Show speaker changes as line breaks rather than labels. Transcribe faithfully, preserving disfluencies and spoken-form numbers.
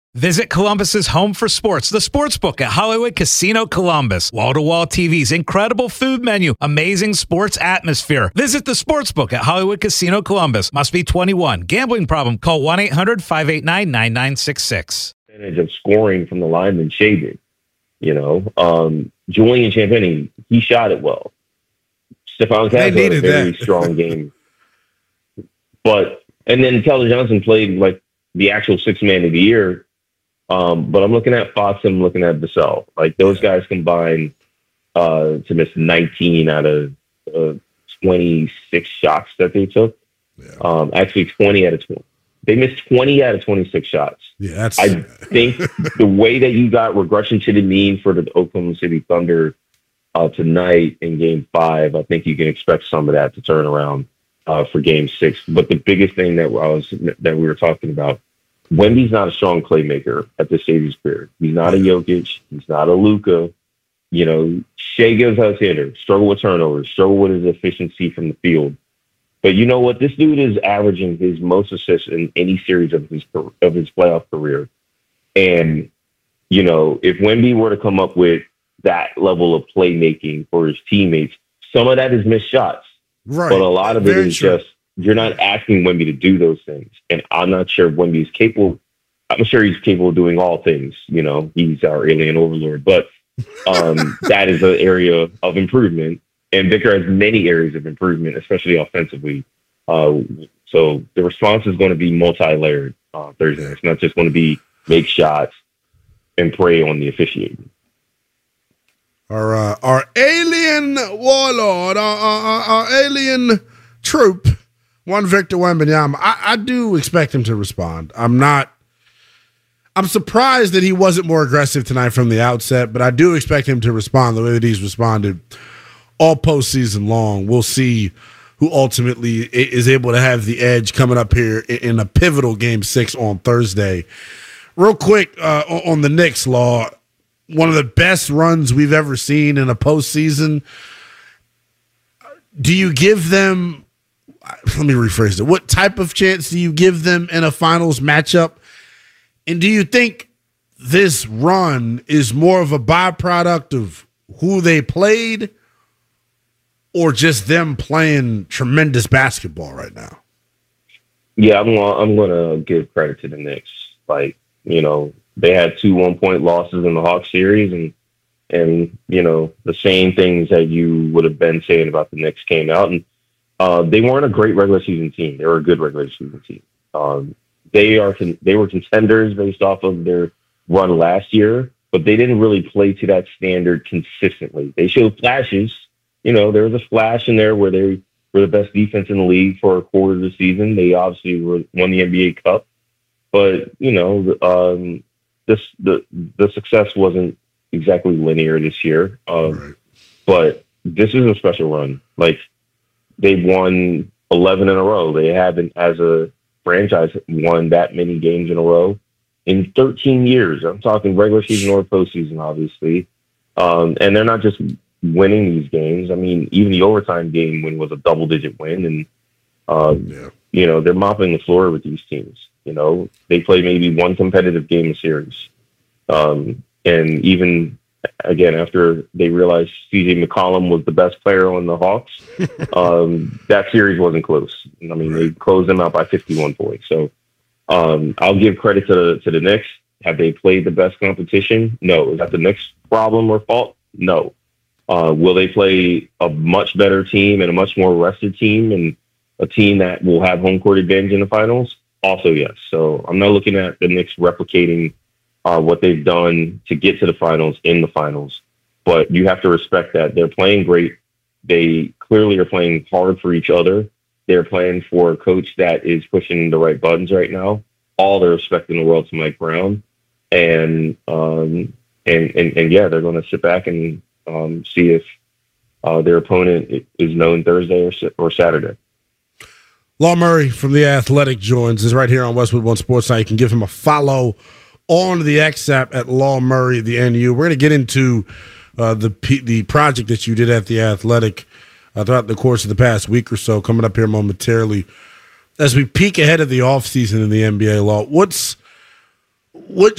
Visit Columbus's home for sports, the Sportsbook at Hollywood Casino Columbus. Wall-to-wall T Vs, incredible food menu, amazing sports atmosphere. Visit the Sportsbook at Hollywood Casino Columbus. Must be twenty-one. Gambling problem? Call one eight hundred five eight nine nine nine six six.
Of scoring from the lineman shaded, you know. Um, Julian Champagnie, he shot it well. Stephon Castle had a very strong game. But, and then Keldon Johnson played like the actual sixth man of the year. Um, but I'm looking at Fox and I'm looking at Vassell. Like those guys combined uh, to miss nineteen out of uh, twenty-six shots that they took. Yeah. Um, actually, twenty out of twenty. They missed twenty out of twenty-six shots.
Yeah, that's.
I think the way that you got regression to the mean for the Oklahoma City Thunder uh, tonight in Game Five, I think you can expect some of that to turn around uh, for Game Six. But the biggest thing that I was that we were talking about. Wemby's not a strong playmaker at this stage of his career. He's not a Jokic. He's not a Luka. You know, Shea gives us hitter, struggle with turnovers, struggle with his efficiency from the field. But you know what? This dude is averaging his most assists in any series of his of his playoff career. And, you know, if Wemby were to come up with that level of playmaking for his teammates, some of that is missed shots.
Right.
But a lot of
Very
it is
true.
just, you're not asking Wemby to do those things. And I'm not sure if Wemby is capable. I'm sure he's capable of doing all things. You know, he's our alien overlord. But um, that is an area of improvement. And Vicar has many areas of improvement, especially offensively. Uh, so the response is going to be multi-layered uh, Thursday. It's not just going to be make shots and prey on the officiating.
Our, uh, our alien warlord, our, our, our alien troop, one Victor Wembanyama, I, I do expect him to respond. I'm not – I'm surprised that he wasn't more aggressive tonight from the outset, but I do expect him to respond the way that he's responded all postseason long. We'll see who ultimately is able to have the edge coming up here in a pivotal Game six on Thursday. Real quick uh, on the Knicks, Law, one of the best runs we've ever seen in a postseason. Do you give them – let me rephrase it. What type of chance do you give them in a finals matchup? And do you think this run is more of a byproduct of who they played or just them playing tremendous basketball right now?
Yeah, I'm I'm going to give credit to the Knicks. Like, you know, they had two one-point losses in the Hawks series, and, and you know, the same things that you would have been saying about the Knicks came out. And uh, they weren't a great regular season team. They were a good regular season team. Um, they are con- they were contenders based off of their run last year, but they didn't really play to that standard consistently. They showed flashes. You know, there was a flash in there where they were the best defense in the league for a quarter of the season. They obviously were, won the N B A Cup, but you know, um, this the the success wasn't exactly linear this year. Um, right. But this is a special run. Like, they've won eleven in a row. They haven't, as a franchise, won that many games in a row in thirteen years. I'm talking regular season or postseason, obviously. Um, and they're not just winning these games. I mean, even the overtime game win was a double-digit win, and um, yeah. you know, they're mopping the floor with these teams. You know, they play maybe one competitive game a series, um, and even again after they realized C J McCollum was the best player on the Hawks, um, that series wasn't close. I mean, they closed them out by fifty-one points. So um, I'll give credit to the to the Knicks. Have they played the best competition? No. Is that the Knicks' problem or fault? No. Uh, will they play a much better team and a much more rested team and a team that will have home court advantage in the finals? Also, yes. So I'm not looking at the Knicks replicating uh, what they've done to get to the finals in the finals. But you have to respect that they're playing great. They clearly are playing hard for each other. They're playing for a coach that is pushing the right buttons right now. All the respect in the world to Mike Brown. And, um, and, and, and yeah, they're going to sit back and Um, see if uh, their opponent is known Thursday or, or Saturday.
Law Murray from The Athletic joins us right here on Westwood One Sports Night. You can give him a follow on the X app at Law Murray, the N U. We're going to get into uh, the P- the project that you did at The Athletic uh, throughout the course of the past week or so, coming up here momentarily. As we peek ahead of the offseason in the N B A, Law, what's what